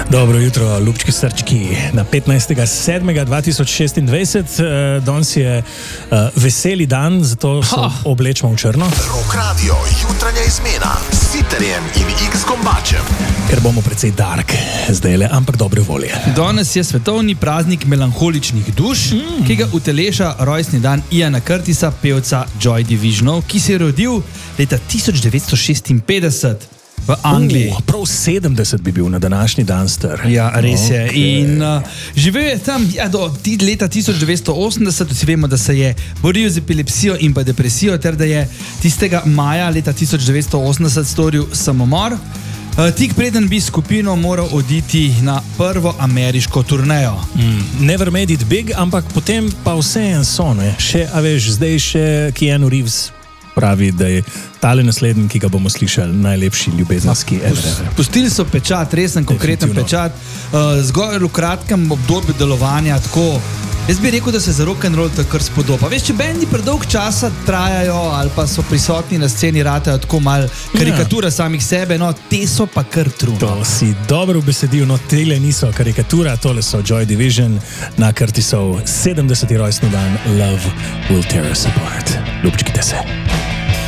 Dobro jutro, ljubčki srčki. Na 15.7.2026, danes je veseli dan, zato se oblečemo v črno. Rock Radio, jutranja izmena s Siterjem in X-Kombačem. Ker bomo precej dark zdajle, ampak dobre volje. Danes je svetovni praznik melanholičnih duš, ki ga uteleša rojstni dan Iana Curtisa, pevca Joy Divisionov, ki se je rodil leta 1956. V Angliji. Prav 70 bi bil na današnji dan star. Ja, res je. In živel je tam do leta 1980. Vsi vemo, da se je boril z epilepsijo in pa depresijo, ter da je tistega maja leta 1980 storil samomor. Tik preden bi skupino moral oditi na prvo ameriško turnejo. Never made it big, ampak potem pa vse en son. Še, a veš, zdaj še Keanu Reeves pravi, da je tale naslednji, ki ga bomo slišali, najlepši ljubezenski ever. Pustili so pečat, resen, konkreten pečat, zgolj v kratkem obdobju delovanja, tako. Jaz bi rekel, da se za rock'n'roll takr spodoba. Veš, če bendi predolg časa trajajo ali pa so prisotni na sceni, ratajo tako mal karikatura samih sebe, no, te so pa kar true. To si dobro besedil, no, tele niso karikatura, tole so Joy Division na Curtisov 70. rojstni dan. Love will tear us apart. Ljubčkite se.